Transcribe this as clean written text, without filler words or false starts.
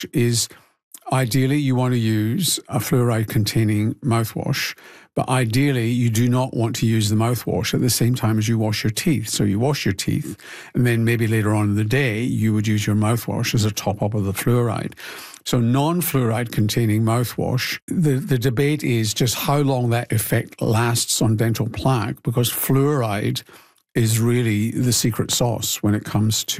is ideally you want to use a fluoride-containing mouthwash, but ideally you do not want to use the mouthwash at the same time as you wash your teeth. So you wash your teeth, and then maybe later on in the day you would use your mouthwash as a top-up of the fluoride. So non-fluoride-containing mouthwash, the debate is just how long that effect lasts on dental plaque, because fluoride is really the secret sauce when it comes to